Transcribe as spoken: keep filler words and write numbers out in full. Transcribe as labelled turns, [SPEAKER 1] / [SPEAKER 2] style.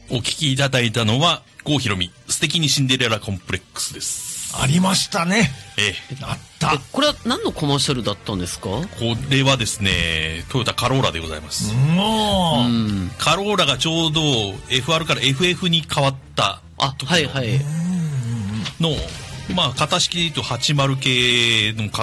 [SPEAKER 1] お聞きいただいたのは郷ひろみ素敵にシンデレラコンプレックスです。
[SPEAKER 2] ありましたね。
[SPEAKER 1] え
[SPEAKER 2] えあった
[SPEAKER 3] これは何のコマーシャルだったんですか？
[SPEAKER 1] これはですねトヨタカローラでございます。
[SPEAKER 2] もう、
[SPEAKER 3] うん、
[SPEAKER 1] カローラがちょうど エフアール から エフエフ に変わった
[SPEAKER 3] あはいはい
[SPEAKER 1] のまあ型式で言うとはちじゅう系の